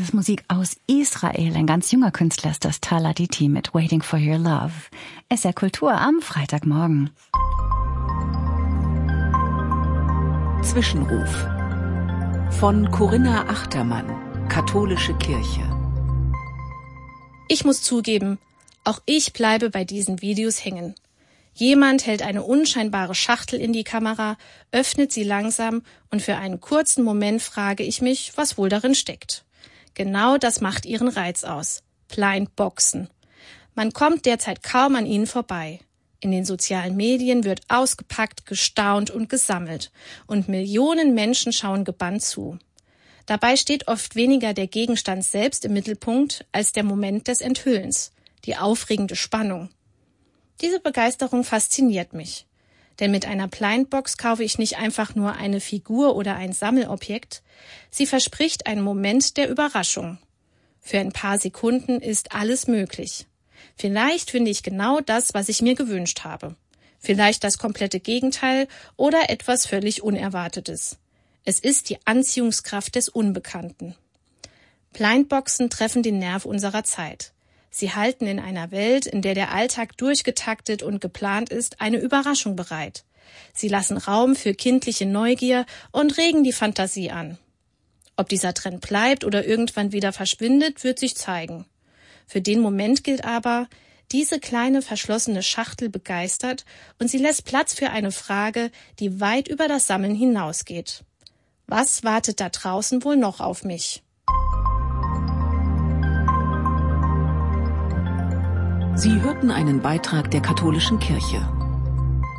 ist Musik aus Israel. Ein ganz junger Künstler ist das Tal Aditi mit Waiting for Your Love. SR Kultur am Freitagmorgen. Zwischenruf von Corinna Achtermann, Katholische Kirche. Ich muss zugeben, auch ich bleibe bei diesen Videos hängen. Jemand hält eine unscheinbare Schachtel in die Kamera, öffnet sie langsam und für einen kurzen Moment frage ich mich, was wohl darin steckt. Genau das macht ihren Reiz aus. Blind Boxen. Man kommt derzeit kaum an ihnen vorbei. In den sozialen Medien wird ausgepackt, gestaunt und gesammelt. Und Millionen Menschen schauen gebannt zu. Dabei steht oft weniger der Gegenstand selbst im Mittelpunkt als der Moment des Enthüllens, die aufregende Spannung. Diese Begeisterung fasziniert mich. Denn mit einer Blindbox kaufe ich nicht einfach nur eine Figur oder ein Sammelobjekt. Sie verspricht einen Moment der Überraschung. Für ein paar Sekunden ist alles möglich. Vielleicht finde ich genau das, was ich mir gewünscht habe. Vielleicht das komplette Gegenteil oder etwas völlig Unerwartetes. Es ist die Anziehungskraft des Unbekannten. Blindboxen treffen den Nerv unserer Zeit. Sie halten in einer Welt, in der der Alltag durchgetaktet und geplant ist, eine Überraschung bereit. Sie lassen Raum für kindliche Neugier und regen die Fantasie an. Ob dieser Trend bleibt oder irgendwann wieder verschwindet, wird sich zeigen. Für den Moment gilt aber, diese kleine verschlossene Schachtel begeistert und sie lässt Platz für eine Frage, die weit über das Sammeln hinausgeht. Was wartet da draußen wohl noch auf mich? Sie hörten einen Beitrag der Katholischen Kirche,